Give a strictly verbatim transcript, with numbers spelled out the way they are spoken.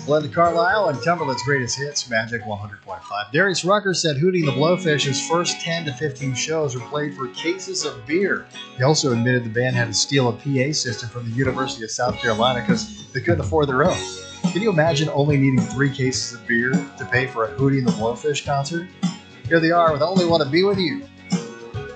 Glenn Carlisle and Cumberland's greatest hits, Magic one hundred point five. Darius Rucker said Hootie and the Blowfish's first ten to fifteen shows were played for cases of beer. He also admitted the band had to steal a P A system from the University of South Carolina because they couldn't afford their own. Can you imagine only needing three cases of beer to pay for a Hootie and the Blowfish concert? Here they are with Only Want to Be With You.